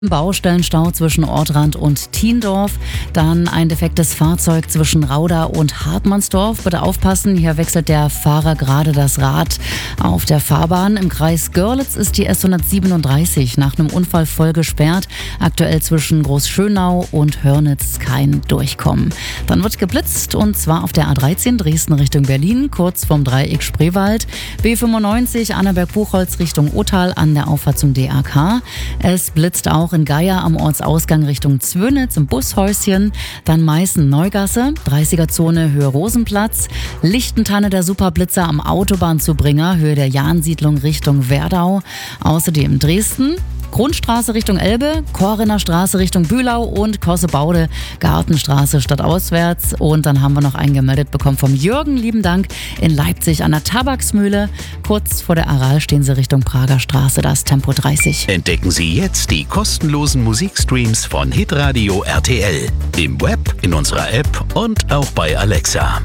Baustellenstau zwischen Ortrand und Thiendorf. Dann ein defektes Fahrzeug zwischen Rauda und Hartmannsdorf. Bitte aufpassen, hier wechselt der Fahrer gerade das Rad auf der Fahrbahn. Im Kreis Görlitz ist die S137 nach einem Unfall voll gesperrt. Aktuell zwischen Großschönau und Hörnitz kein Durchkommen. Dann wird geblitzt und zwar auf der A13 Dresden Richtung Berlin, kurz vorm Dreieck Spreewald. B95 Annaberg-Buchholz Richtung Ottal an der Auffahrt zum DAK. Es blitzt auch in Geier am Ortsausgang Richtung Zwönitz im Bushäuschen, dann Meißen-Neugasse, 30er-Zone Höhe Rosenplatz, Lichtentanne der Superblitzer am Autobahnzubringer, Höhe der Jahnsiedlung Richtung Werdau, außerdem Dresden, Grundstraße Richtung Elbe, Koriner Straße Richtung Bühlau und Kossebaude, Gartenstraße stadtauswärts. Und dann haben wir noch einen gemeldet bekommen vom Jürgen, lieben Dank, in Leipzig an der Tabaksmühle. Kurz vor der Aral stehen Sie Richtung Prager Straße, das Tempo 30. Entdecken Sie jetzt die kostenlosen Musikstreams von Hitradio RTL. Im Web, in unserer App und auch bei Alexa.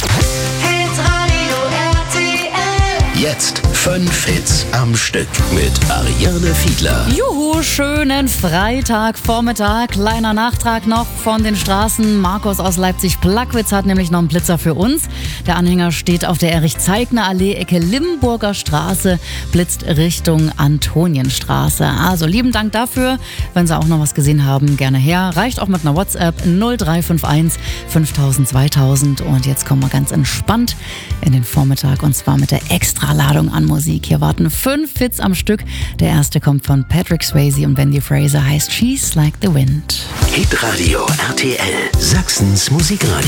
Jetzt 5 Hits am Stück mit Ariane Fiedler. Juhu, schönen Freitagvormittag. Kleiner Nachtrag noch von den Straßen. Markus aus Leipzig-Plagwitz hat nämlich noch einen Blitzer für uns. Der Anhänger steht auf der Erich-Zeigner-Allee, Ecke Limburger Straße, blitzt Richtung Antonienstraße. Also lieben Dank dafür. Wenn Sie auch noch was gesehen haben, gerne her. Reicht auch mit einer WhatsApp 0351 5000 2000. Und jetzt kommen wir ganz entspannt in den Vormittag und zwar mit der Extraladung an Musik. Hier warten 5 Hits am Stück. Der erste kommt von Patrick Swayze und Wendy Fraser, heißt She's Like the Wind. Hitradio RTL, Sachsens Musikradio.